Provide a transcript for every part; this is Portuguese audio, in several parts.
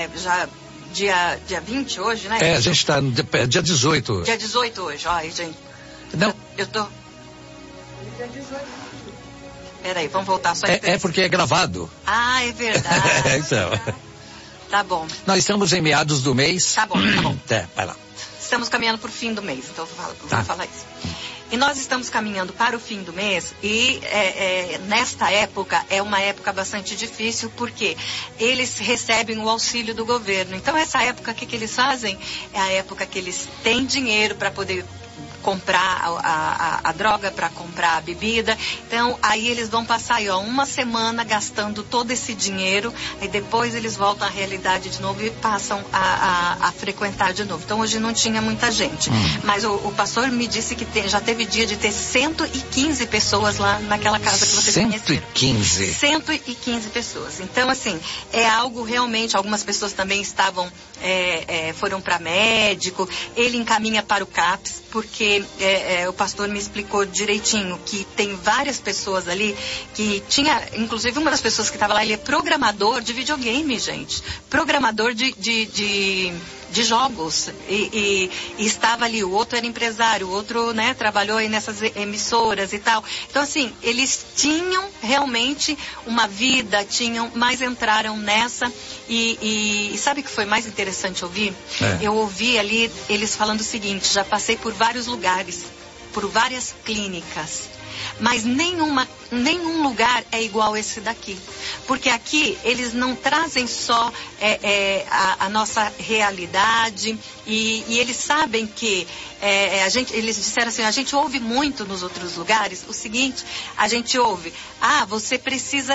já dia 20 hoje, né? A gente está no dia 18. Dia 18 hoje, ó, aí, gente. Não. Eu tô... Dia 18. Peraí, vamos voltar só. É porque é gravado. Ah, é verdade. Então. Tá bom. Nós estamos em meados do mês. Tá bom. Vai lá. Estamos caminhando para o fim do mês, então vou falar isso. E nós estamos caminhando para o fim do mês e nesta época é uma época bastante difícil porque eles recebem o auxílio do governo. Então essa época, o que eles fazem? É a época que eles têm dinheiro para poder comprar a droga, para comprar a bebida. Então, aí eles vão passar aí, uma semana gastando todo esse dinheiro, aí depois eles voltam à realidade de novo e passam a frequentar de novo. Então, hoje não tinha muita gente. Mas o pastor me disse que já teve dia de ter 115 pessoas lá naquela casa que vocês conheceram. 115? 115 pessoas. Então, assim, é algo realmente, algumas pessoas também foram para médico, ele encaminha para o CAPS, porque o pastor me explicou direitinho que tem várias pessoas ali que tinha, inclusive uma das pessoas que estava lá, ele é programador de videogame, gente. Programador de jogos. E estava ali, o outro era empresário, o outro, né, trabalhou aí nessas emissoras e tal. Então, assim, eles tinham realmente uma vida, mas entraram nessa e sabe o que foi mais interessante ouvir? Eu ouvi ali eles falando o seguinte: já passei por vários lugares, por várias clínicas, mas nenhum lugar é igual esse daqui. Porque aqui eles não trazem só a nossa realidade e eles sabem que eles disseram assim, a gente ouve muito nos outros lugares o seguinte, a gente ouve, você precisa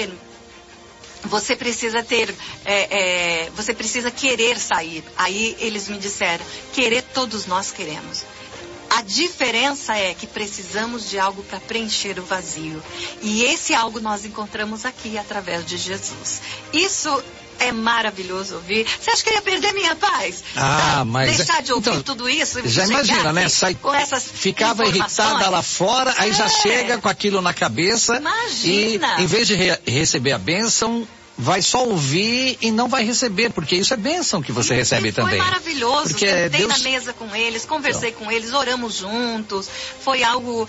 querer sair. Aí eles me disseram, querer todos nós queremos. A diferença é que precisamos de algo para preencher o vazio. E esse algo nós encontramos aqui através de Jesus. Isso é maravilhoso ouvir. Você acha que eu ia perder minha paz? Mas... Deixar de ouvir tudo isso? Já imagina, né? Ficava irritada lá fora, aí já chega com aquilo na cabeça. Imagina! E em vez de receber a bênção, vai só ouvir e não vai receber, porque isso é bênção que você recebe também. Foi maravilhoso, porque sentei na mesa com eles, conversei com eles, oramos juntos, foi algo,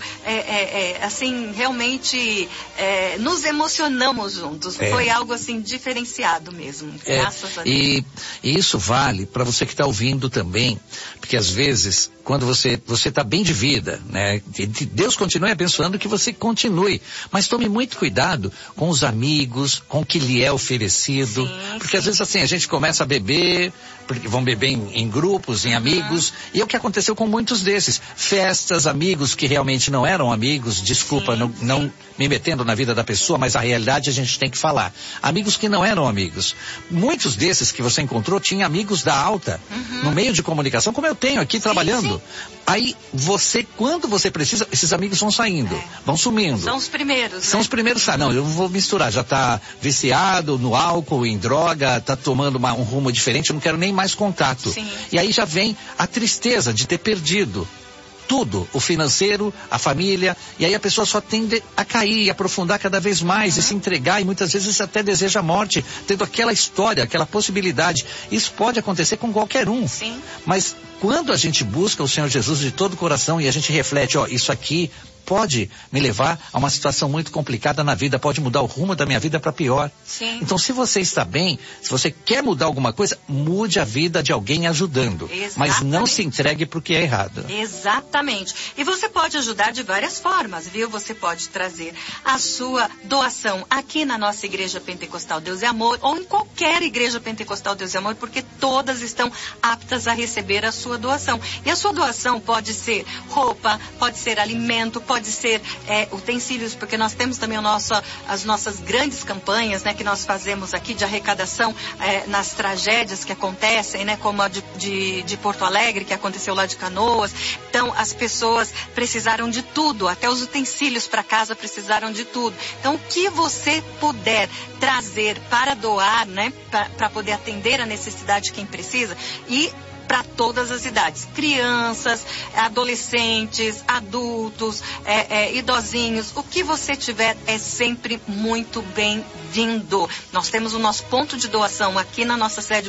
assim, realmente, nos emocionamos juntos, foi algo, assim, diferenciado mesmo, graças a Deus. E isso vale para você que está ouvindo também, porque às vezes, quando você está bem de vida, né, Deus continue abençoando que você continue, mas tome muito cuidado com os amigos, com o que lhe é oferecido, porque às vezes assim, a gente começa a beber, porque vão beber em grupos, em amigos, e é o que aconteceu com muitos desses, festas, amigos que realmente não eram amigos, desculpa, não me metendo na vida da pessoa, mas a realidade a gente tem que falar, amigos que não eram amigos, muitos desses que você encontrou tinham amigos da alta, no meio de comunicação, como eu tenho aqui trabalhando, aí quando você precisa, esses amigos vão saindo, vão sumindo. São os primeiros, São os primeiros, não, eu vou misturar, já tá viciado no álcool, em droga, tá tomando um rumo diferente, eu não quero nem mais contato. E aí já vem a tristeza de ter perdido tudo, o financeiro, a família, e aí a pessoa só tende a cair, aprofundar cada vez mais e se entregar, e muitas vezes até deseja a morte, tendo aquela história, aquela possibilidade. Isso pode acontecer com qualquer um. Mas quando a gente busca o Senhor Jesus de todo o coração e a gente reflete, isso aqui pode me levar a uma situação muito complicada na vida, pode mudar o rumo da minha vida para pior. Então, se você está bem, se você quer mudar alguma coisa, mude a vida de alguém ajudando. Mas não se entregue para o que é errado. Exatamente. E você pode ajudar de várias formas, viu? Você pode trazer a sua doação aqui na nossa Igreja Pentecostal Deus e Amor, ou em qualquer Igreja Pentecostal Deus e Amor, porque todas estão aptas a receber a sua doação. E a sua doação pode ser roupa, pode ser alimento, pode ser utensílios, porque nós temos também as nossas grandes campanhas, né, que nós fazemos aqui de arrecadação nas tragédias que acontecem, né, como a de Porto Alegre, que aconteceu lá de Canoas. Então, as pessoas precisaram de tudo, até os utensílios para casa precisaram de tudo. Então, o que você puder trazer para doar, né, para poder atender a necessidade de quem precisa, e para todas as idades, crianças, adolescentes, adultos, idosinhos, o que você tiver é sempre muito bem-vindo. Nós temos o nosso ponto de doação aqui na nossa sede